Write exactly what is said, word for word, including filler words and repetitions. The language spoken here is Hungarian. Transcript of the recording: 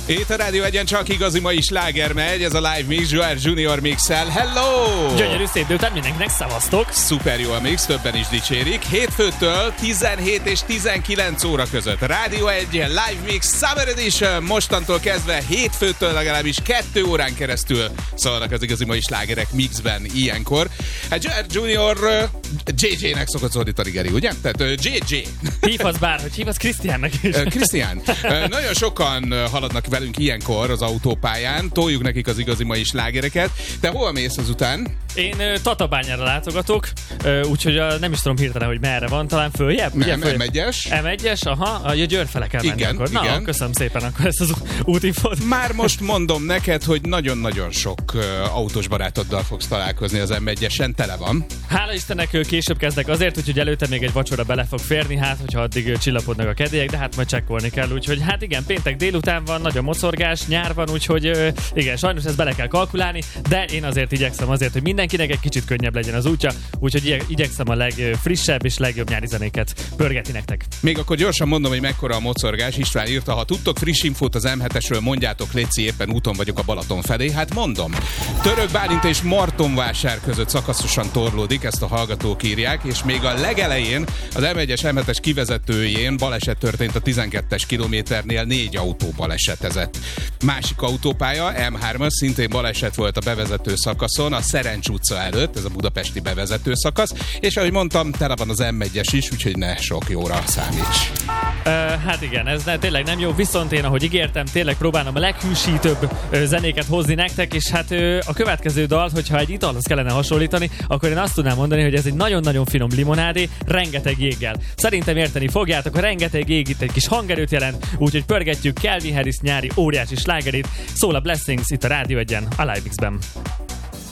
Itt a Rádió Egyen csak igazi mai sláger megy, ez a Live Mix, Joel Junior mixel. Hello! Gyönyörű szép délután mindenkinek, szavaztok! Szuper jó a mix, többen is dicsérik. Hétfőtől tizenhét és tizenkilenc óra között. Rádió egy Live Mix Summer Edition. Mostantól kezdve hétfőtől legalábbis kettő órán keresztül szólnak az igazi mai slágerek mixben ilyenkor. Hát Joel Junior jé jé-nek szokott szólítani, Geri, ugye? Tehát jé jé. Hívhatsz bárhogy, hívhatsz Krisztiánnak is. Krisztián. Nagyon sokan haladnak velünk ilyenkor az autópályán, toljuk nekik az igazi mai slágereket. Te hol mész azután? Én uh, Tatabányára látogatok, uh, úgyhogy uh, nem is tudom hirtelen, hogy merre van, talán följebb? Nem, följebb? em egyes. em egyes, aha, a Győr fele kell menni igen, akkor. Na, igen. köszönöm szépen akkor ezt az útinfót. Már most mondom neked, hogy nagyon-nagyon sok uh, autós barátoddal fogsz találkozni az em egyesen, tele van. Hála Istennek később kezdek azért, úgyhogy előtte még egy vacsora bele fog férni, hát hogyha addig csillapodnak a kedélyek, de hát majd csekkolni kell, úgyhogy hát igen, péntek délután van, nagy a mocorgás, nyár van, úgyhogy uh, igen, sajnos ezt bele kell kalkulálni, de én azért igyekszem azért, hogy mindenkinek egy kicsit könnyebb legyen az útja, úgyhogy igyekszem a legfrissebb és legjobb nyári zenéket pörgetni nektek. Még akkor gyorsan mondom, hogy mekkora a mocorgás. István írta, ha tudtok friss infót az em hetesről, mondjátok, léci, éppen úton vagyok a Balaton felé. Hát mondom, Török Bálint és Martonvásár között szakaszosan torlódik, ezt a hallgatók írják, és még a legelején az em egyes em hetes kivezetőjén baleset történt a tizenkettes kilométernél, négy autó balesetezett. Másik autópálya, em hármas, szintén baleset volt a bevezető szakaszon, a Szerencs utca előtt, ez a budapesti bevezető szakasz, és ahogy mondtam, tele van az em egyes is, úgyhogy ne sok jóra számíts. Uh, hát igen, ez ne, tényleg nem jó, viszont én, ahogy ígértem, tényleg próbálom a leghűsítőbb uh, zenéket hozni nektek, és hát uh, a következő dalt, hogyha egy italhoz kellene hasonlítani, akkor én azt tudnám mondani, hogy ez egy nagyon-nagyon finom limonádé, rengeteg jéggel. Szerintem érteni fogjátok, a rengeteg jég itt egy kis hangerőt jelent, úgyhogy pörgetjük Calvin Harris nyári óriási slágerét, szól a Blessings itt a Rádió Egyen, a Live Mixben.